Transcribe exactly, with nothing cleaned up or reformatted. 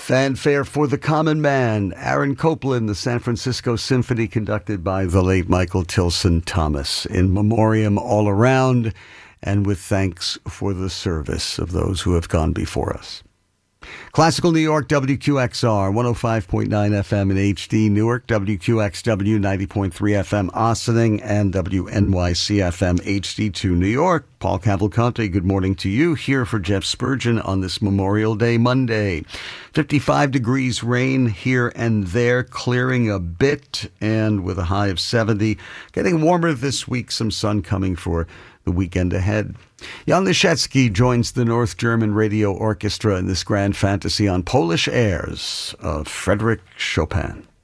Fanfare for the Common Man, Aaron Copland, the San Francisco Symphony conducted by the late Michael Tilson Thomas. In memoriam all around, and with thanks for the service of those who have gone before us. Classical New York, W Q X R, one oh five point nine F M in H D Newark, W Q X W, ninety point three F M Ossining, and W N Y C F M H D two New York. Paul Cavalcante, good morning to you, here for Jeff Spurgeon on this Memorial Day Monday. fifty-five degrees, rain here and there, clearing a bit, and with a high of seventy. Getting warmer this week, some sun coming for the weekend ahead. Jan Leszecki joins the North German Radio Orchestra in this grand fantasy on Polish airs of Frédéric Chopin.